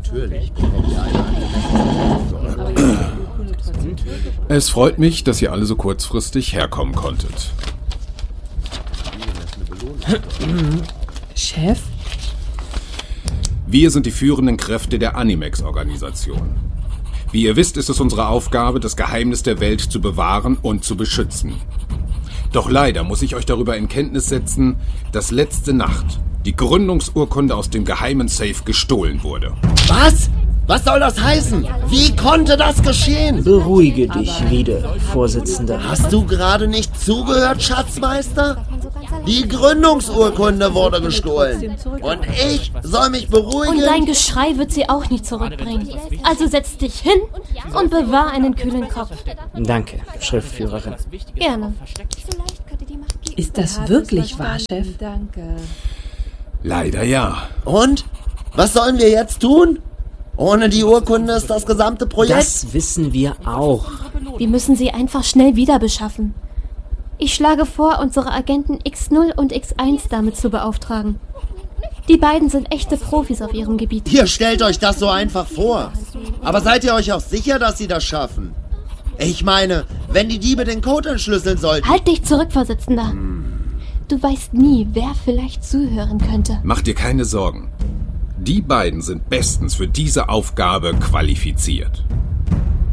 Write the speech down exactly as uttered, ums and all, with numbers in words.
Natürlich bekommt ihr eine angemessene. Es freut mich, dass ihr alle so kurzfristig herkommen konntet. Chef? Wir sind die führenden Kräfte der Animex-Organisation. Wie ihr wisst, ist es unsere Aufgabe, das Geheimnis der Welt zu bewahren und zu beschützen. Doch leider muss ich euch darüber in Kenntnis setzen, dass letzte Nacht die Gründungsurkunde aus dem geheimen Safe gestohlen wurde. Was? Was soll das heißen? Wie konnte das geschehen? Beruhige dich wieder, Vorsitzender. Hast du gerade nicht zugehört, Schatzmeister? Die Gründungsurkunde wurde gestohlen. Und ich soll mich beruhigen? Und dein Geschrei wird sie auch nicht zurückbringen. Also setz dich hin und bewahr einen kühlen Kopf. Danke, Schriftführerin. Gerne. Ist das wirklich wahr, Chef? Leider ja. Und? Was sollen wir jetzt tun? Ohne die Urkunde ist das gesamte Projekt... Das wissen wir auch. Wir müssen sie einfach schnell wieder beschaffen. Ich schlage vor, unsere Agenten X null und X eins damit zu beauftragen. Die beiden sind echte Profis auf ihrem Gebiet. Ihr stellt euch das so einfach vor. Aber seid ihr euch auch sicher, dass sie das schaffen? Ich meine, wenn die Diebe den Code entschlüsseln sollten... Halt dich zurück, Vorsitzender. Du weißt nie, wer vielleicht zuhören könnte. Mach dir keine Sorgen. Die beiden sind bestens für diese Aufgabe qualifiziert.